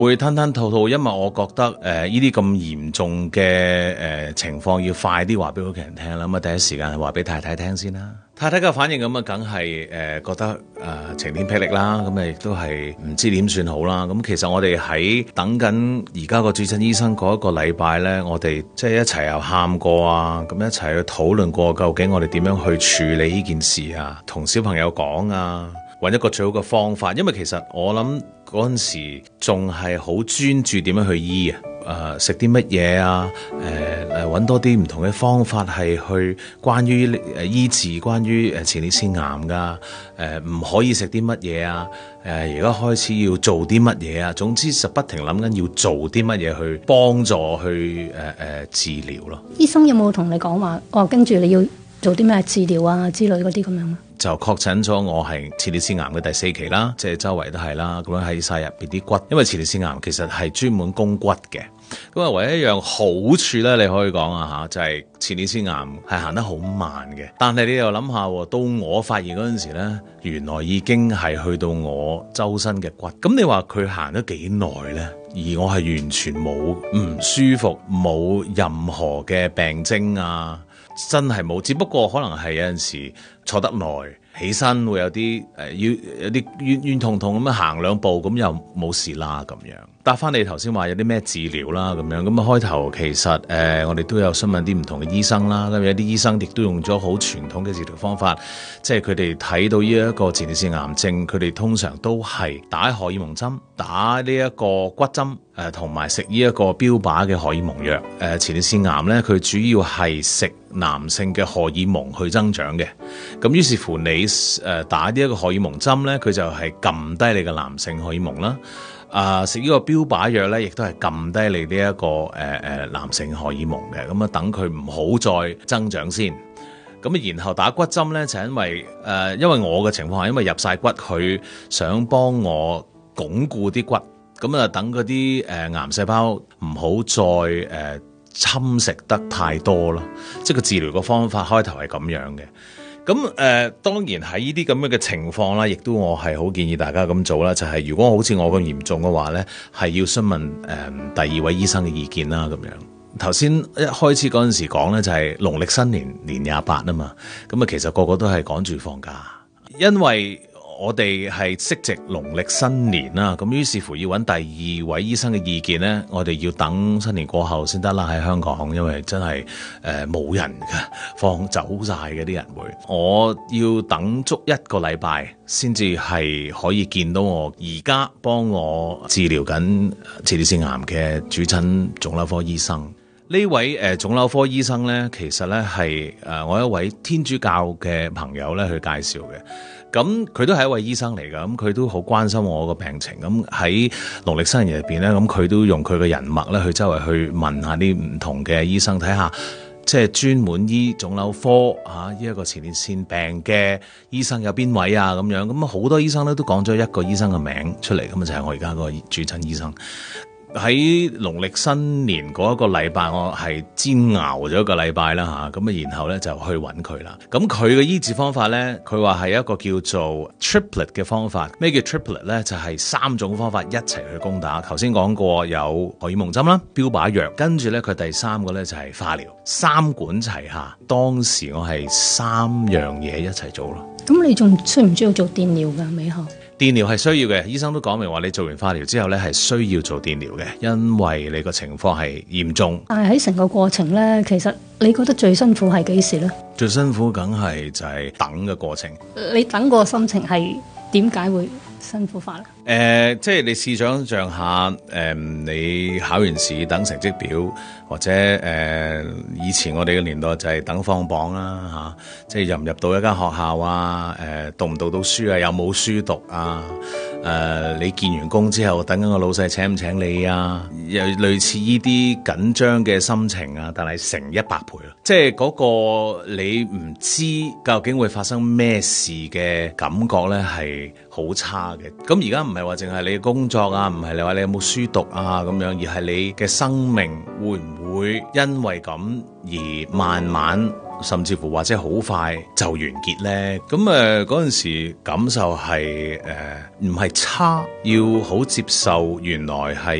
會吞吞吐吐，因為我覺得呢啲咁嚴重嘅情況要快啲話俾屋企人聽啦。咁啊，第一時間係話俾太太聽先啦。太太嘅反應咁啊，梗係覺得晴天霹靂啦。咁啊，亦都係唔知點算好啦。咁其實我哋喺等緊而家個主診醫生嗰一個禮拜咧，我哋即係一齊又喊過啊，咁一齊去討論過究竟我哋點樣去處理呢件事啊，同小朋友講啊，揾一個最好嘅方法。因為其實我諗嗰陣時仲係好專注點樣去醫啊，食啲乜嘢啊，揾多啲唔同嘅方法係去關於醫治關於前列腺癌噶，唔可以食啲乜嘢啊，而家開始要做啲乜嘢啊，總之就不停諗緊要做啲乜嘢去幫助去治療咯。 醫生有冇同你講話？跟住你要做啲咩治療啊之類嗰啲咁樣？ 就確診咗我係前列腺癌嘅第4期啦，即係周圍都係啦，咁樣喺晒入邊啲骨，因為前列腺癌其實係專門供骨嘅。咁啊，唯一一樣好處咧，你可以講啊嚇，就係前列腺癌係行得好慢嘅。但係你又諗下，到我發現嗰陣時咧，原來已經係去到我周身嘅骨。咁你話佢行咗幾耐咧？而我係完全冇唔舒服，冇任何嘅病徵啊！真係冇，只不過可能係有陣時坐得耐，起身會有啲要有啲冤痛痛咁樣行2步，咁又冇事啦咁樣。答翻你頭先話有啲咩治療啦咁樣，咁啊開頭其實我哋都有詢問啲唔同嘅醫生啦，咁有啲醫生亦都用咗好傳統嘅治療方法，即係佢哋睇到呢一個前列腺癌症，佢哋通常都係打荷爾蒙針，打呢一個骨針，同埋食呢一個標靶嘅荷爾蒙藥。前列腺癌咧，佢主要係食男性嘅荷爾蒙去增長嘅，咁於是乎你打呢一個荷爾蒙針咧，佢就係撳低你嘅男性荷爾蒙啦。食呢個標靶藥咧，亦都係撳低你呢一個男性荷爾蒙嘅，咁啊等佢唔好再增長先。咁然後打骨針咧，就因為我嘅情況係因為入晒骨，佢想幫我鞏固啲骨，咁啊等嗰啲癌細胞唔好再侵蝕得太多咯。即係個治療個方法開頭係咁樣嘅。咁當然喺呢啲咁樣嘅情況啦，亦都我係好建議大家咁做啦，就係如果好似我咁嚴重嘅話咧，係要詢問第2位醫生嘅意見啦咁樣。頭先一開始嗰陣時講咧，就係農曆新年年28啊嘛，咁啊其實個個都係趕住放假，因為我哋係適值農曆新年啦，咁於是乎要揾第2位醫生嘅意見呢，我哋要等新年過後先得啦。喺香港，因為真係冇人嘅，放走晒嘅啲人會，我要等足1個禮拜先至係可以見到我而家幫我治療緊前列腺癌嘅主診腫瘤科醫生。呢位腫瘤科醫生呢，其實呢係我一位天主教嘅朋友呢去介紹嘅。咁佢都係一位醫生嚟㗎，咁佢都好關心我個病情。咁喺農曆新年入邊咧，咁佢都用佢嘅人脈咧去周圍去問下啲唔同嘅醫生，睇下即係專門醫腫瘤科呢一個前列腺病嘅醫生有邊位啊咁樣。咁好多醫生咧都講咗一個醫生嘅名出嚟，咁就係我而家個主診醫生。喺農曆新年嗰一個禮拜，我係煎熬咗1個禮拜啦嚇，咁啊然後咧就去揾佢啦。咁佢嘅醫治方法咧，佢話係一個叫做 triplet 嘅方法。咩叫 triplet 咧？就係3種方法一齊去攻打。頭先講過有荷爾蒙針啦、標靶藥，跟住咧佢第3個咧就係化療，3管齊下。當時我係3樣嘢一齊做咯。 咁你仲需唔需要做電療㗎？尾後電療係需要嘅，醫生都講明話你做完化療之後咧係需要做電療嘅，因為你個情況係嚴重。 但係喺成個過程咧，其實你覺得最辛苦係幾時咧？ 最辛苦梗係就係等嘅過程。 你等個心情係點解會辛苦法咧？ 即係你試想像下，你考完試等成績表，或者以前我哋嘅年代就係等放榜啦嚇，即係入唔入到一間學校啊，讀唔讀到書啊，有冇書讀啊？你見完工之後，等緊個老細請唔請你啊？又類似呢啲緊張嘅心情啊，但係成100倍咯，即係嗰個你唔知究竟會發生咩事嘅感覺咧，係好差嘅。咁而家唔係話淨係你嘅工作啊，唔係你話你有冇書讀啊咁樣，而係你嘅生命會唔會因為咁而慢慢甚至乎或者好快就完結呢？咁嗰陣時感受係唔係差，要好接受原來係